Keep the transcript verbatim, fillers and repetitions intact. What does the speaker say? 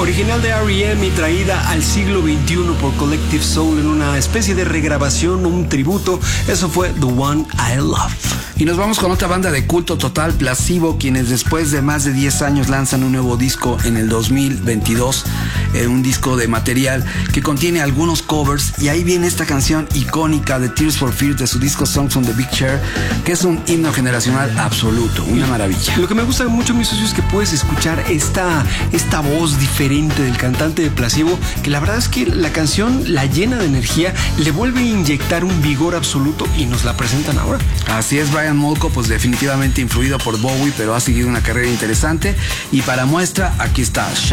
Original de R E M y traída al siglo veintiuno por Collective Soul en una especie de regrabación, un tributo. Eso fue The One I Love. Y nos vamos con otra banda de culto total, Placebo, quienes después de más de diez años lanzan un nuevo disco en el dos mil veintidós, eh, un disco de material que contiene algunos covers, y ahí viene esta canción icónica de Tears for Fears de su disco Songs on the Big Chair, que es un himno generacional absoluto, una maravilla. Lo que me gusta mucho, mis socios, es que puedes escuchar esta, esta voz diferente del cantante de Placebo, que la verdad es que la canción la llena de energía, le vuelve a inyectar un vigor absoluto y nos la presentan ahora. Así es, Brian Molko, pues definitivamente influido por Bowie, pero ha seguido una carrera interesante, y para muestra aquí está